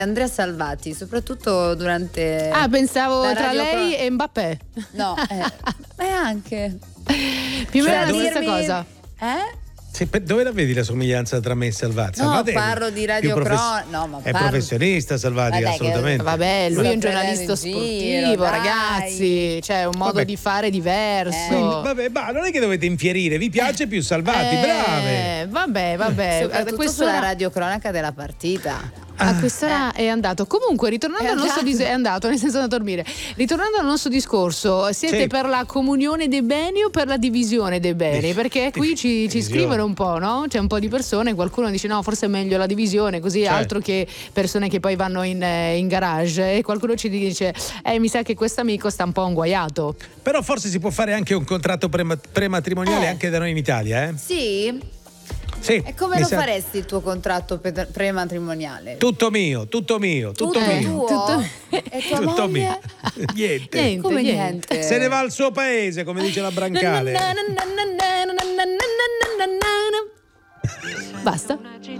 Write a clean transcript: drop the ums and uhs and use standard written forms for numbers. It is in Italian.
Andrea Salvati, soprattutto durante pensavo tra lei e Mbappé. No, anche più o meno la stessa cosa. Dove la vedi la somiglianza tra me e Salvati? No, Salvati parlo di Radio Cronaca. È professionista Salvati, assolutamente. Lui è un giornalista sportivo, ragazzi. C'è un modo di fare diverso. Quindi, non è che dovete infierire, vi piace più Salvati, brave. Vabbè. Soprattutto sulla Radio Cronaca della partita. A quest'ora è andato. Comunque, ritornando al nostro è andato, nel senso da dormire. Ritornando al nostro discorso, siete per la comunione dei beni o per la divisione dei beni? Perché qui ci scrivono un po', no? C'è un po' di persone, qualcuno dice no, forse è meglio la divisione, così altro che persone che poi vanno in garage, e qualcuno ci dice mi sa che questo amico sta un po' inguaiato. Però forse si può fare anche un contratto prematrimoniale anche da noi in Italia, eh? Sì. Sì, e come lo faresti il tuo contratto prematrimoniale? Tutto mio. Tutto mio. e tua tutto moglie? mio. Niente. Come niente? Se ne va al suo paese, come dice la Brancale. Basta.